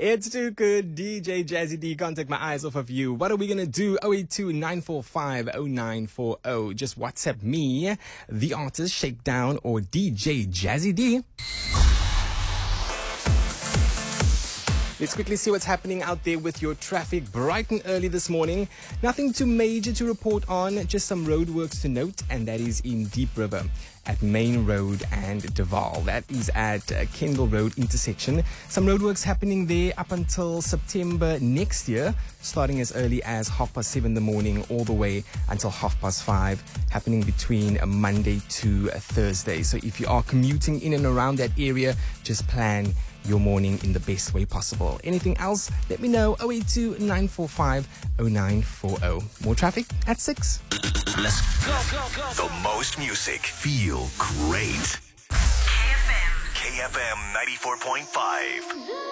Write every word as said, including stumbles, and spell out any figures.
It's too good. D J Jazzy D, can't take my eyes off of you. What are we going to do? oh eight two, nine four five, oh nine four oh. Just WhatsApp me, the artist Shakedown, or D J Jazzy D. Let's quickly see what's happening out there with your traffic bright and early this morning. Nothing too major to report on, just some roadworks to note, and that is in Deep River at Main Road and Duval. That is at uh, Kendall Road intersection. Some roadworks happening there up until September next year, starting as early as half past seven in the morning all the way until half past five, happening between a Monday to a Thursday. So if you are commuting in and around that area, just plan your morning in the best way possible. Anything else? Let me know. oh eight two, nine four five, oh nine four oh. More traffic at six. Let's go, go, go. The most music. Feel great. K F M. K F M ninety-four point five.